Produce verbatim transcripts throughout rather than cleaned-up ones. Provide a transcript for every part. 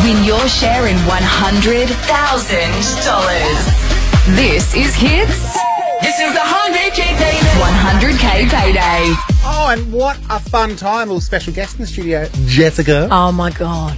Win your share in one hundred thousand dollars. This is Hits. This is the one hundred K Payday. one hundred K Payday. Oh, and what a fun time. A little special guest in the studio, Jessica. Oh, my God.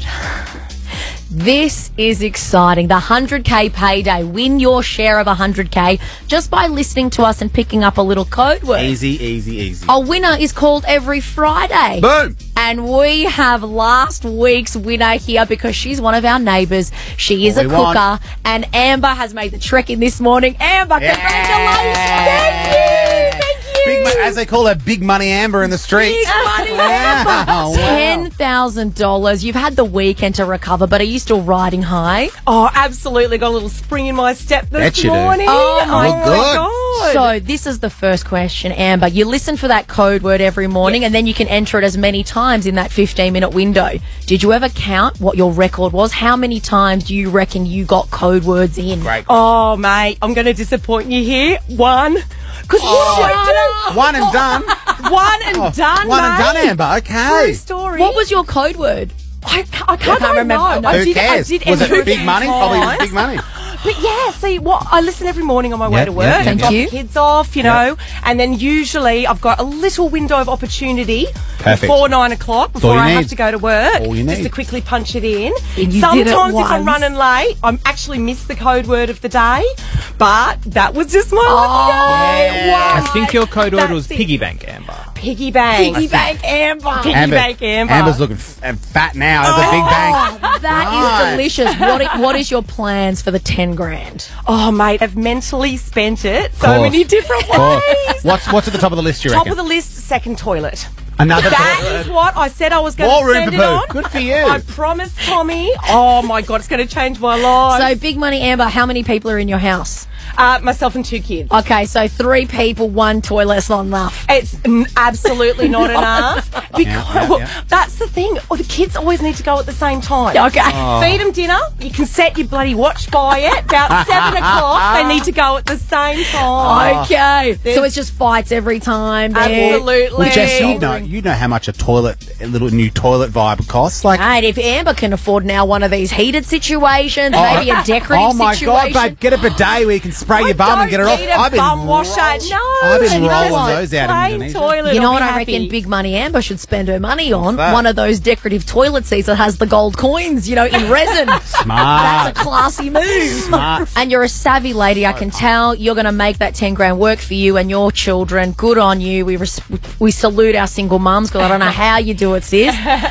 This is exciting. The one hundred K Payday. Win your share of one hundred K just by listening to us and picking up a little code word. Easy, easy, easy. A winner is called every Friday. Boom. And we have last week's winner here because she's one of our neighbours. She is What a we cooker. want. And Amber has made the trek in this morning. Amber, Yeah. congratulations. Thank you. Thank you. Big, mo- as they call her, Big Money Amber in the streets. Big money, Wow, Amber. wow. ten thousand dollars. You've had the weekend to recover, but are you still riding high? Oh, absolutely. Got a little spring in my step this Bet you do. morning. Oh, my Look my good. God. So this is the first question, Amber. You listen for that code word every morning, and then you can enter it as many times in that fifteen-minute window. Did you ever count what your record was? How many times do you reckon you got code words in? Great. Oh, mate, I'm going to disappoint you here. One. Because Oh. what do One and done. I do? One and Oh, done, One and mate. done, Amber. Okay. True story. What was your code word? I, ca- I can't, can't remember. remember. No. I Who did, cares? I did Was it every big few money? Probably times. big money. But yeah, see, what I listen every morning on my way Yep, to yep, work. yep, Thank drop you. the kids off, you know, and then usually I've got a little window of opportunity Perfect. before nine o'clock all before you I need. have to go to work. All you just need. to quickly punch it in. And you did it Sometimes if I'm once. running late, I actually miss the code word of the day, but that was just my Oh, lucky day. yeah. I think your code word That's was it. piggy bank, Amber. Piggy bank. Piggy bank, Amber. Piggy Amber, bank, Amber. Amber's looking f- uh, fat now. As a big bank. Oh, that Nice. is delicious. What i- What is your plans for the ten grand? Oh, mate, I've mentally spent it so Course. many different Course. ways. What's what's at the top of the list? You Top reckon? of the list, second toilet. Another That toilet. is what I said I was going More to room spend for it poo. on. Good for you. I promised Tommy. Oh my God, it's going to change my life. So, big money, Amber. How many people are in your house? uh, myself and two kids. Okay, so three people, one toilet. It's not enough. It's n- absolutely not enough because Yeah, yeah, yeah. that's the thing. Oh, the kids always need to go at the same time. Okay. Oh. Feed them dinner. You can set your bloody watch by it. About seven o'clock, they need to go at the same time. Okay. There's- So it's just fights every time. then. Absolutely. Well, Jess, you know, you know how much a toilet, a little new toilet vibe costs. Like, Mate, if Amber can afford now one of these heated situations, Oh, maybe a decorative oh my situation. God, babe, get a bidet where you can spray your bum and get it off. Need a I've been bum washer. roll- No, I've been and you know rolling what? those out in Plain Indonesia. toilet. You know will what be I happy. reckon Big Money Amber should spend her money on? that? One of those decorative toilet seats that has the gold coins, you know, in resin. Smart. That's a classy move. Smart. And you're a savvy lady, I can tell. You're going to make that ten grand work for you and your children. Good on you. We res- we salute our single mums because I don't know how you do it, sis.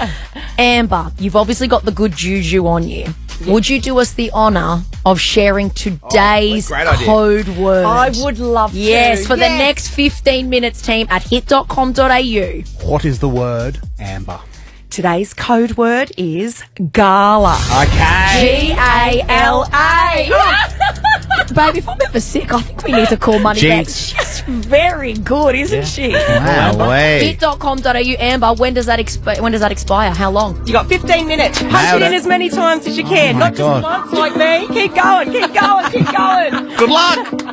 Amber, you've obviously got the good juju on you. Would you do us the honour of sharing today's great idea. code word? I would love to. Yes, for the Yes. next fifteen minutes, team, at hit dot com dot a u. What is the word, Amber? Today's code word is gala. Okay. G A L A. Baby, if I'm ever sick, I think we need to call Money back. Jinx. She's very good, isn't she? Wow, wait. hit dot com dot a u. Amber, when does that expi- when does that expire? How long? You got fifteen minutes. Punch Nailed it in it. as many times as you can. Oh my Not God. just once like me. Keep going, keep going, keep going. Good luck.